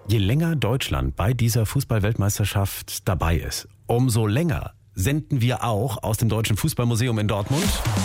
Je länger Deutschland bei dieser Fußball-Weltmeisterschaft dabei ist, umso länger senden wir auch aus dem Deutschen Fußballmuseum in Dortmund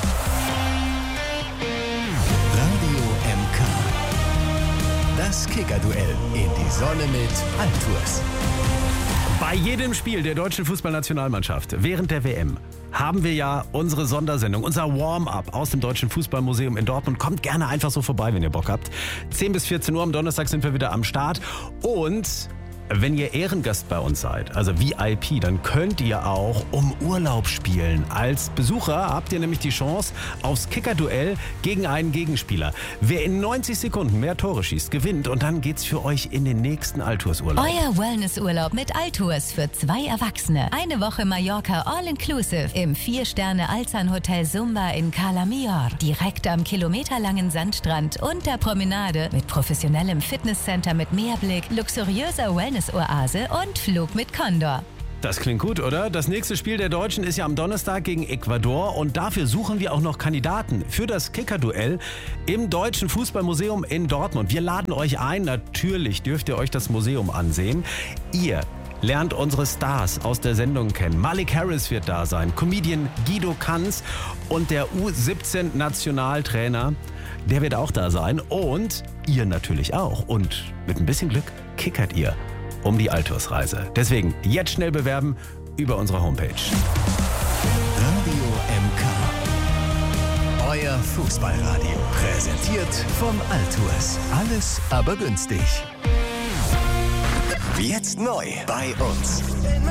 Radio MK. Das Kicker-Duell in die Sonne mit Altours. bei jedem Spiel der deutschen Fußballnationalmannschaft während der WM. Haben wir ja unsere Sondersendung, unser Warm-up aus dem Deutschen Fußballmuseum in Dortmund. Kommt gerne einfach so vorbei, wenn ihr Bock habt. 10 bis 14 Uhr am Donnerstag sind wir wieder am Start. Und wenn ihr Ehrengast bei uns seid, also VIP, dann könnt ihr auch um Urlaub spielen. Als Besucher habt ihr nämlich die Chance aufs Kicker-Duell gegen einen Gegenspieler. Wer in 90 Sekunden mehr Tore schießt, gewinnt. Und dann geht's für euch in den nächsten Altours-Urlaub. Euer Wellnessurlaub mit Altours für 2 Erwachsene. Eine Woche Mallorca All-Inclusive im 4-Sterne-Alzan-Hotel Sumba in Cala Millor. Direkt am kilometerlangen Sandstrand und der Promenade mit professionellem Fitnesscenter mit Meerblick, luxuriöser Wellnessoase und Flug mit Condor. Das klingt gut, oder? Das nächste Spiel der Deutschen ist ja am Donnerstag gegen Ecuador und dafür suchen wir auch noch Kandidaten für das Kicker-Duell im Deutschen Fußballmuseum in Dortmund. Wir laden euch ein, natürlich dürft ihr euch das Museum ansehen. Ihr lernt unsere Stars aus der Sendung kennen. Malik Harris wird da sein, Comedian Guido Kanz und der U17-Nationaltrainer, der wird auch da sein und ihr natürlich auch. Und mit ein bisschen Glück kickert ihr um die Altours-Reise. Deswegen jetzt schnell bewerben über unsere Homepage. Radio MK. Euer Fußballradio. Präsentiert vom Altours. Alles aber günstig. Jetzt neu bei uns.